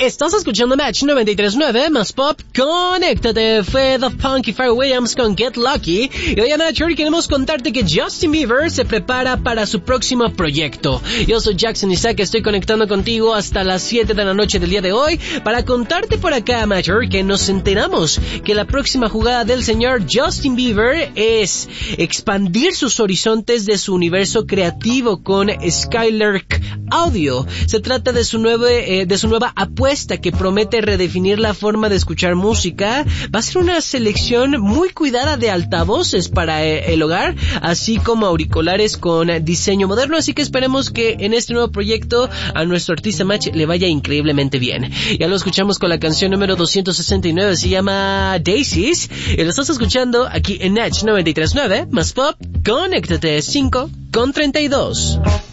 Estás escuchando Match 93.9 más Pop. Conéctate. Fue The Funky Pharrell Williams con Get Lucky. Y hoy en Match queremos contarte que Justin Bieber se prepara para su próximo proyecto. Yo soy Jackson Isaac, estoy conectando contigo hasta las 7 de la noche del día de hoy para contarte por acá, Match, que nos enteramos que la próxima jugada del señor Justin Bieber es expandir sus horizontes de su universo creativo con Skylark Audio. Se trata de su nueva apuesta que promete redefinir la forma de escuchar música. Va a ser una selección muy cuidada de altavoces para el hogar, así como auriculares con diseño moderno, así que esperemos que en este nuevo proyecto a nuestro artista Match le vaya increíblemente bien. Ya lo escuchamos con la canción número 269, se llama Daisies, y lo estás escuchando aquí en Match 93.9 más Pop. Conéctate 5 con 32.